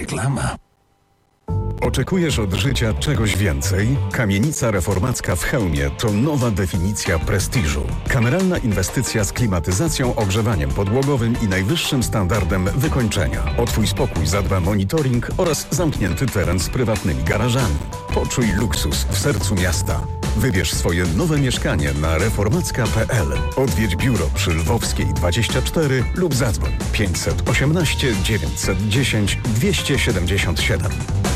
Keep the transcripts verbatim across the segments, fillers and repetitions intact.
Reklama. Oczekujesz od życia czegoś więcej? Kamienica reformacka w Chełmie to nowa definicja prestiżu. Kameralna inwestycja z klimatyzacją, ogrzewaniem podłogowym i najwyższym standardem wykończenia. O Twój spokój zadba monitoring oraz zamknięty teren z prywatnymi garażami. Poczuj luksus w sercu miasta. Wybierz swoje nowe mieszkanie na reformacka kropka p l. Odwiedź biuro przy Lwowskiej dwadzieścia cztery lub zadzwoń pięćset osiemnaście dziewięćset dziesięć dwieście siedemdziesiąt siedem.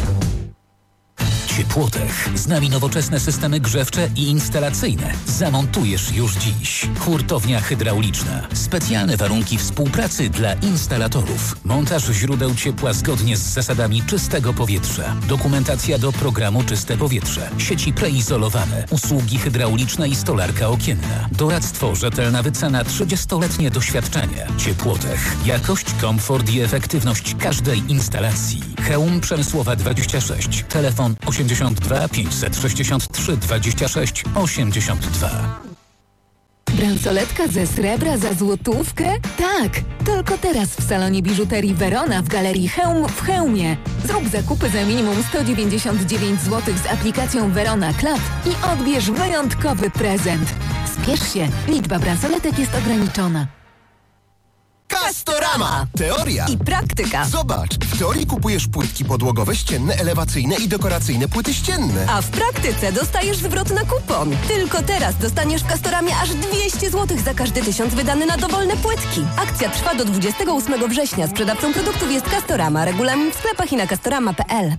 Ciepłotech. Z nami nowoczesne systemy grzewcze i instalacyjne. Zamontujesz już dziś. Hurtownia hydrauliczna. Specjalne warunki współpracy dla instalatorów. Montaż źródeł ciepła zgodnie z zasadami czystego powietrza. Dokumentacja do programu Czyste Powietrze. Sieci preizolowane. Usługi hydrauliczne i stolarka okienna. Doradztwo, rzetelna wycena, trzydziestoletnie doświadczenie. Ciepłotech. Jakość, komfort i efektywność każdej instalacji. Chełm Przemysłowa dwadzieścia sześć. Telefon osiemdziesiąt dwa pięćset sześćdziesiąt trzy dwadzieścia sześć osiemdziesiąt dwa. Bransoletka ze srebra za złotówkę? Tak! Tylko teraz w salonie biżuterii Verona w Galerii Chełm w Chełmie. Zrób zakupy za minimum sto dziewięćdziesiąt dziewięć złotych z aplikacją Verona Club i odbierz wyjątkowy prezent. Spiesz się, liczba bransoletek jest ograniczona. Castorama! Teoria i praktyka. Zobacz, w teorii kupujesz płytki podłogowe, ścienne, elewacyjne i dekoracyjne płyty ścienne. A w praktyce dostajesz zwrot na kupon. Tylko teraz dostaniesz w Castoramie aż dwieście złotych za każdy tysiąc wydany na dowolne płytki. Akcja trwa do dwudziestego ósmego września. Sprzedawcą produktów jest Castorama. Regulamin w sklepach i na castorama kropka p l.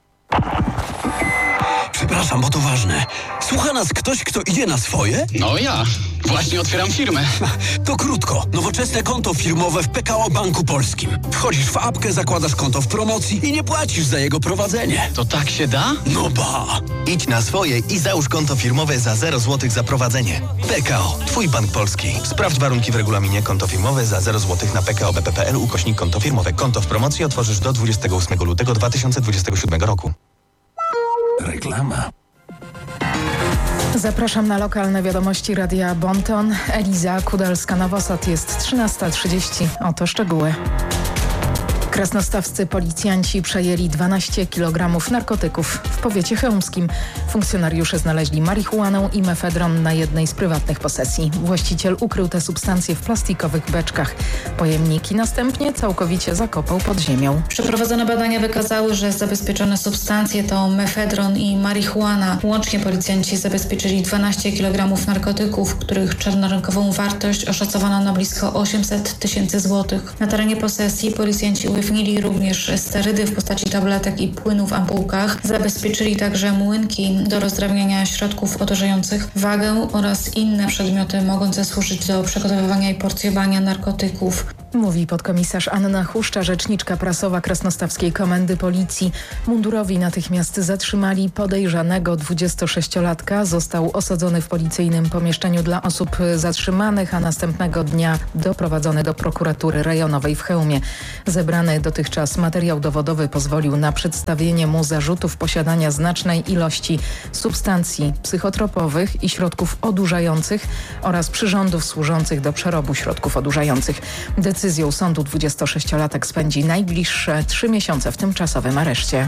Przepraszam, bo to ważne. Słucha nas ktoś, kto idzie na swoje? No ja. Właśnie otwieram firmę. To krótko. Nowoczesne konto firmowe w P K O Banku Polskim. Wchodzisz w apkę, zakładasz konto w promocji i nie płacisz za jego prowadzenie. To tak się da? No ba! Idź na swoje i załóż konto firmowe za zero złotych za prowadzenie. P K O. Twój bank polski. Sprawdź warunki w regulaminie. Konto firmowe za zero złotych na p k o b p kropka p l ukośnik konto firmowe. Konto w promocji otworzysz do dwudziestego ósmego lutego dwa tysiące dwudziestego siódmego roku. Reklama. Zapraszam na lokalne wiadomości Radia Bonton. Eliza Kudalska-Nowosad, jest trzynasta trzydzieści. Oto szczegóły. Krasnostawscy policjanci przejęli dwanaście kilogramów narkotyków w powiecie chełmskim. Funkcjonariusze znaleźli marihuanę i mefedron na jednej z prywatnych posesji. Właściciel ukrył te substancje w plastikowych beczkach. Pojemniki następnie całkowicie zakopał pod ziemią. Przeprowadzone badania wykazały, że zabezpieczone substancje to mefedron i marihuana. Łącznie policjanci zabezpieczyli dwanaście kilogramów narkotyków, których czarnorynkową wartość oszacowano na blisko osiemset tysięcy złotych. Na terenie posesji policjanci ujawnili również sterydy w postaci tabletek i płynu w ampułkach. Zabezpieczyli także młynki do rozdrabniania środków odurzających wagę oraz inne przedmioty mogące służyć do przygotowywania i porcjowania narkotyków. Mówi podkomisarz Anna Huszcza, rzeczniczka prasowa Krasnostawskiej Komendy Policji. Mundurowi natychmiast zatrzymali podejrzanego dwudziestosześciolatka. Został osadzony w policyjnym pomieszczeniu dla osób zatrzymanych, a następnego dnia doprowadzony do prokuratury rejonowej w Chełmie. Zebrany dotychczas materiał dowodowy pozwolił na przedstawienie mu zarzutów posiadania znacznej ilości substancji psychotropowych i środków odurzających oraz przyrządów służących do przerobu środków odurzających. Decyzją sądu dwudziestosześciolatek spędzi najbliższe trzy miesiące w tymczasowym areszcie.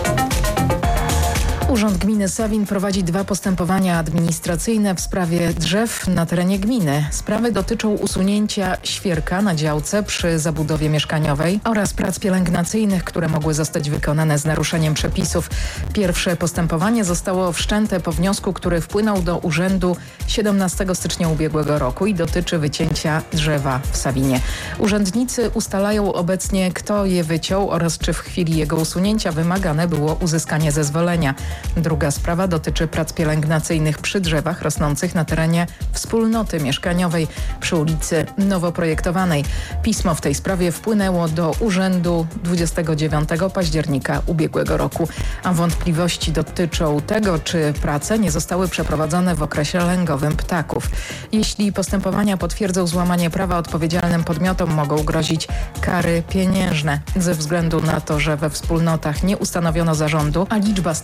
Urząd Gminy Sawin prowadzi dwa postępowania administracyjne w sprawie drzew na terenie gminy. Sprawy dotyczą usunięcia świerka na działce przy zabudowie mieszkaniowej oraz prac pielęgnacyjnych, które mogły zostać wykonane z naruszeniem przepisów. Pierwsze postępowanie zostało wszczęte po wniosku, który wpłynął do urzędu siedemnastego stycznia ubiegłego roku i dotyczy wycięcia drzewa w Sawinie. Urzędnicy ustalają obecnie, kto je wyciął oraz czy w chwili jego usunięcia wymagane było uzyskanie zezwolenia. Druga sprawa dotyczy prac pielęgnacyjnych przy drzewach rosnących na terenie wspólnoty mieszkaniowej przy ulicy nowo projektowanej. Pismo w tej sprawie wpłynęło do urzędu dwudziestego dziewiątego października ubiegłego roku, a wątpliwości dotyczą tego, czy prace nie zostały przeprowadzone w okresie lęgowym ptaków. Jeśli postępowania potwierdzą złamanie prawa, odpowiedzialnym podmiotom mogą grozić kary pieniężne ze względu na to, że we wspólnotach nie ustanowiono zarządu, a liczba stron przekracza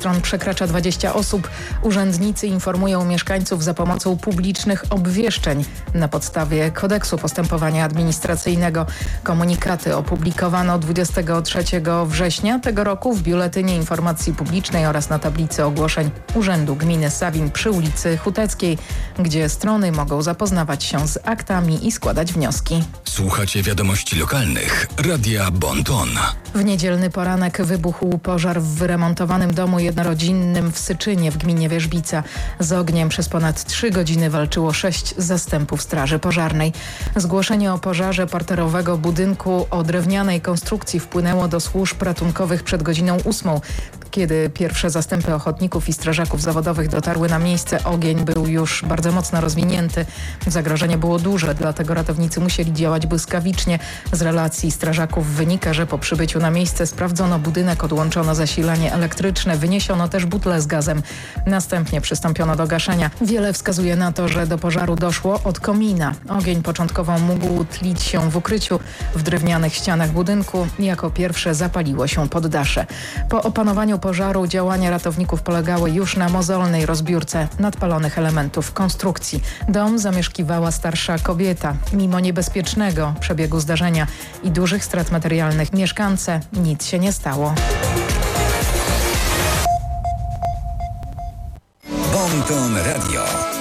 przekracza dwadzieścia osób. Urzędnicy informują mieszkańców za pomocą publicznych obwieszczeń na podstawie kodeksu postępowania administracyjnego. Komunikaty opublikowano dwudziestego trzeciego września tego roku w Biuletynie Informacji Publicznej oraz na tablicy ogłoszeń Urzędu Gminy Sawin przy ulicy Huteckiej, gdzie strony mogą zapoznawać się z aktami i składać wnioski. Słuchacie wiadomości lokalnych. Radia Bon Ton. W niedzielny poranek wybuchł pożar w wyremontowanym domu jednorodzinnym w Syczynie w gminie Wierzbica. Z ogniem przez ponad trzy godziny walczyło sześć zastępów straży pożarnej. Zgłoszenie o pożarze parterowego budynku o drewnianej konstrukcji wpłynęło do służb ratunkowych przed godziną ósmą. Kiedy pierwsze zastępy ochotników i strażaków zawodowych dotarły na miejsce, ogień był już bardzo mocno rozwinięty. Zagrożenie było duże, dlatego ratownicy musieli działać błyskawicznie. Z relacji strażaków wynika, że po przybyciu na miejsce sprawdzono budynek, odłączono zasilanie elektryczne, wyniesiono też butle z gazem. Następnie przystąpiono do gaszenia. Wiele wskazuje na to, że do pożaru doszło od komina. Ogień początkowo mógł tlić się w ukryciu w drewnianych ścianach budynku. Jako pierwsze zapaliło się poddasze. Po opanowaniu pożaru działania ratowników polegały już na mozolnej rozbiórce nadpalonych elementów konstrukcji. Dom zamieszkiwała starsza kobieta. Mimo niebezpiecznego przebiegu zdarzenia i dużych strat materialnych mieszkance nic się nie stało. Bon Ton Radio.